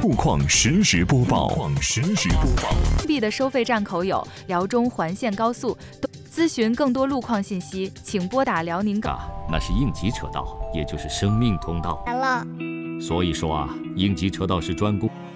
路况实时播报。 B 的收费站口有辽中环线高速。咨询更多路况信息，请拨打辽宁港。 那是应急车道，也就是生命通道。所以说啊，应急车道是专供。